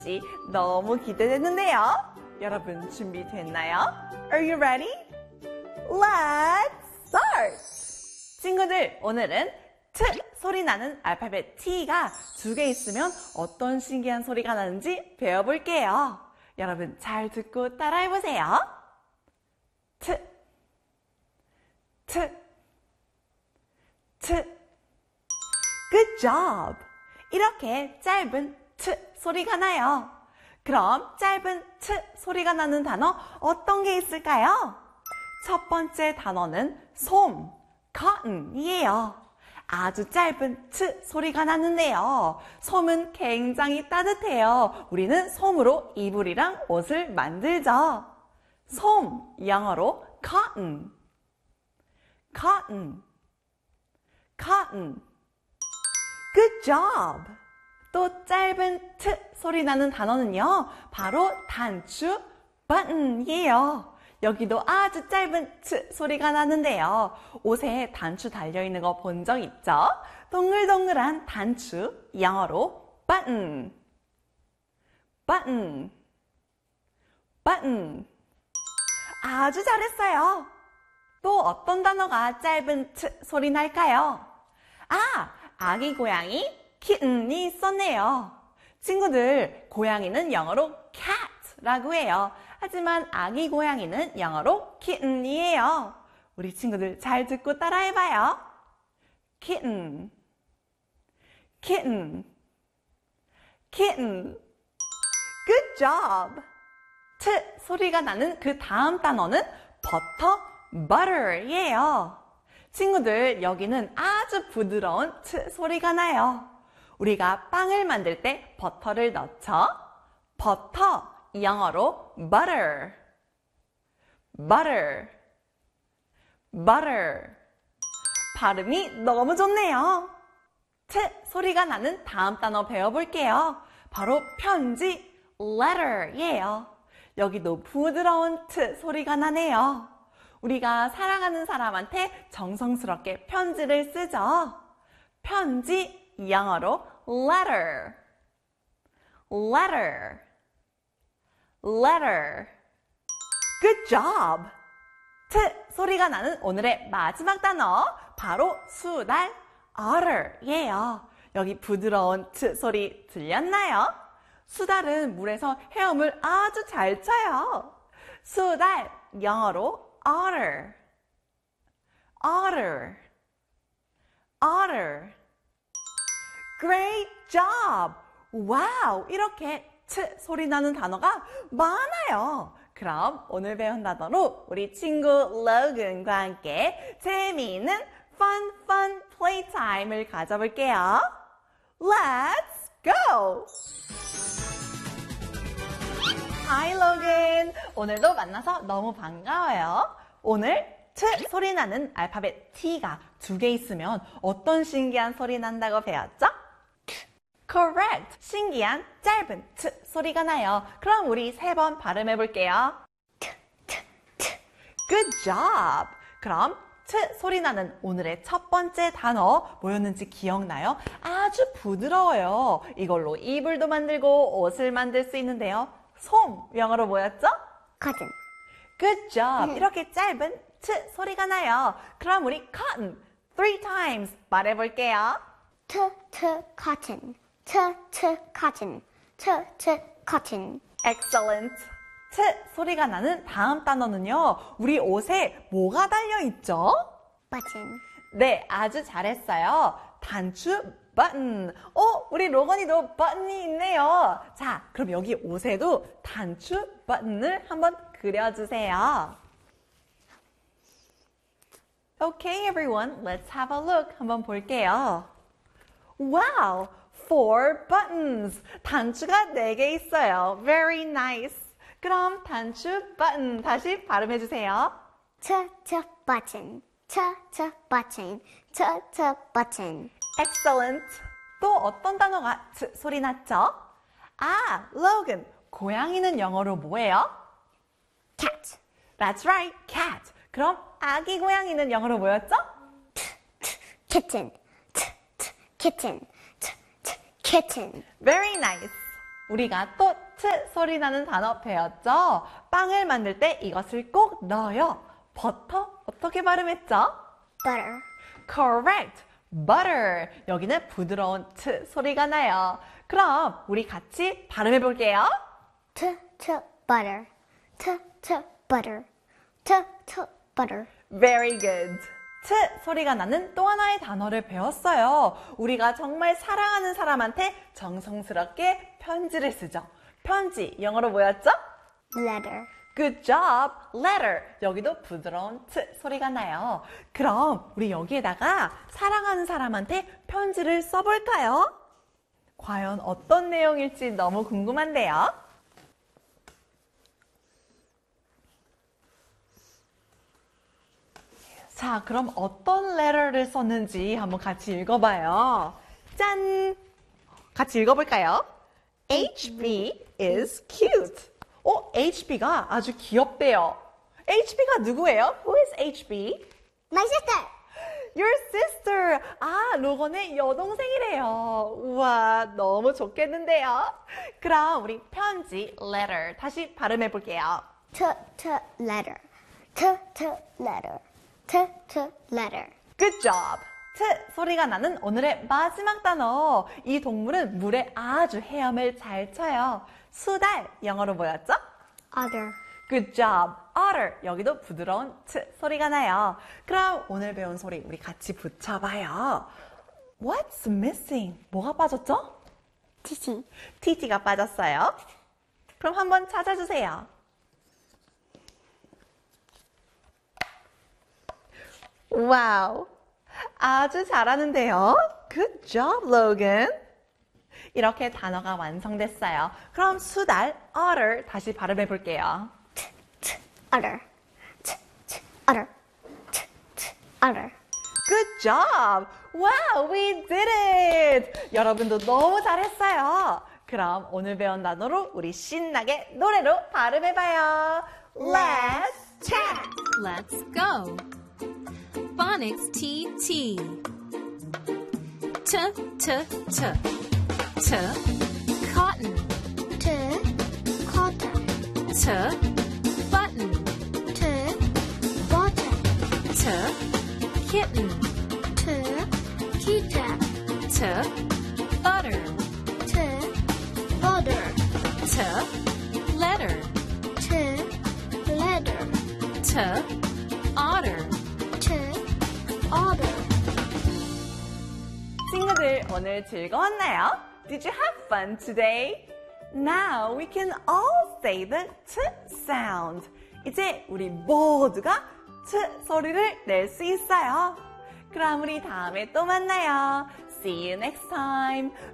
너무 기대되는데요. 여러분 준비됐나요? Are you ready? Let's start! 친구들, 오늘은 T 소리 나는 알파벳 T가 2개 있으면 어떤 신기한 소리가 나는지 배워볼게요. 여러분 잘 듣고 따라해보세요. T, T, T. Good job! 이렇게 짧은 T 소리가 나요. 그럼 짧은 T 소리가 나는 단어 어떤 게 있을까요? 첫 번째 단어는 솜, cotton이에요. 아주 짧은 T 소리가 나는데요. 솜은 굉장히 따뜻해요. 우리는 솜으로 이불이랑 옷을 만들죠. 솜, 영어로 cotton, cotton, cotton. Good job! 또 짧은 T 소리 나는 단어는요, 바로 단추, button이에요. 여기도 아주 짧은 T 소리가 나는데요. 옷에 단추 달려있는 거 본 적 있죠? 동글동글한 단추, 영어로 button, button, button. 아주 잘했어요. 또 어떤 단어가 짧은 T 소리 날까요? 아기 고양이 kitten이 있었네요. 친구들, 고양이는 영어로 cat라고 해요. 하지만 아기 고양이는 영어로 kitten이에요. 우리 친구들 잘 듣고 따라해봐요. kitten, kitten, kitten. Good job! T 소리가 나는 그 다음 단어는 버터, butter이에요. 친구들, 여기는 아주 부드러운 T 소리가 나요. 우리가 빵을 만들 때 버터를 넣죠. 버터, 영어로 butter, butter, butter. 발음이 너무 좋네요. T 소리가 나는 다음 단어 배워볼게요. 바로 편지, letter이에요. 여기도 부드러운 T 소리가 나네요. 우리가 사랑하는 사람한테 정성스럽게 편지를 쓰죠. 편지, 영어로 letter, letter, letter. Good job! T 소리가 나는 오늘의 마지막 단어, 바로 수달, otter이에요. 여기 부드러운 T 소리 들렸나요? 수달은 물에서 헤엄을 아주 잘 쳐요. 수달, 영어로 otter, otter, otter. Great job! 와우! 이렇게 T 소리 나는 단어가 많아요. 그럼 오늘 배운 단어로 우리 친구 로건과 함께 재미있는 fun playtime을 가져볼게요. Let's go! Hi, Logan! 오늘도 만나서 너무 반가워요. 오늘 T 소리 나는 알파벳 T가 2개 있으면 어떤 신기한 소리 난다고 배웠죠? Correct! 신기한 짧은 T 소리가 나요. 그럼 우리 3번 발음해 볼게요. Good job! 그럼 T 소리 나는 오늘의 첫 번째 단어 뭐였는지 기억나요? 아주 부드러워요. 이걸로 이불도 만들고 옷을 만들 수 있는데요. 솜, 영어로 뭐였죠? cotton. Good job! 이렇게 짧은 T 소리가 나요. 그럼 우리 cotton 3 times 말해볼게요. cotton. cotton. cotton. Excellent! T 소리가 나는 다음 단어는요. 우리 옷에 뭐가 달려있죠? button. 네, 아주 잘했어요. 단추, button. 우리 로건이도 button이 있네요. 자, 그럼 여기 옷에도 단추, button을 한번 그려주세요. Okay, everyone, let's have a look. 한번 볼게요. Wow, 4 buttons. 단추가 4개 있어요. Very nice. 그럼 단추, button 다시 발음해주세요. button. button. button. Excellent. 또 어떤 단어가 T 소리 났죠? Logan. 고양이는 영어로 뭐예요? cat. That's right, cat. 그럼 아기 고양이는 영어로 뭐였죠? kitten. kitten. kitten. Very nice. 우리가 또 트 소리 나는 단어 배웠죠? 빵을 만들 때 이것을 꼭 넣어요. 버터 어떻게 발음했죠? butter, Correct. Butter. 여기는 부드러운 트 소리가 나요. 그럼 우리 같이 발음해 볼게요. butter, butter, butter. Very good. 트 소리가 나는 또 하나의 단어를 배웠어요. 우리가 정말 사랑하는 사람한테 정성스럽게 편지를 쓰죠. 편지, 영어로 뭐였죠? letter, Good job. Letter. 여기도 부드러운 트 소리가 나요. 그럼 우리 여기에다가 사랑하는 사람한테 편지를 써볼까요? 과연 어떤 내용일지 너무 궁금한데요. 자, 그럼 어떤 letter를 썼는지 한번 같이 읽어봐요. 짠! 같이 읽어볼까요? HB is cute. HB가 아주 귀엽대요. HB가 누구예요? Who is HB? my sister. Your sister. 아, 로건의 여동생이래요. 우와, 너무 좋겠는데요. 그럼 우리 편지, letter 다시 발음해 볼게요. letter, letter, letter. Good job. 트 소리가 나는 오늘의 마지막 단어. 이 동물은 물에 아주 헤엄을 잘 쳐요. 수달, 영어로 뭐였죠? other, Good job. Otter. 여기도 부드러운 트 소리가 나요. 그럼 오늘 배운 소리 우리 같이 붙여봐요. What's missing? 뭐가 빠졌죠? tissue, TT가 빠졌어요. 그럼 한번 찾아주세요. 와우. 아주 잘하는데요. Good job, Logan. 이렇게 단어가 완성됐어요. 그럼 수달, otter 다시 발음해 볼게요. other, other, other. Good job! Wow, we did it! 여러분도 너무 잘했어요. 그럼 오늘 배운 단어로 우리 신나게 노래로 발음해봐요. Let's chat! Let's go. Phonics TT. T, T, T. T, cotton. cotton, T, button. bottom, T, kitten. kitten, T, butter. border, T, letter. leather, T, otter. order. 친구들 오늘 즐거웠나요? Did you have fun today? Now we can all say the T sound. 이제 우리 모두가 T 소리를 낼 수 있어요. 그럼 우리 다음에 또 만나요. See you next time.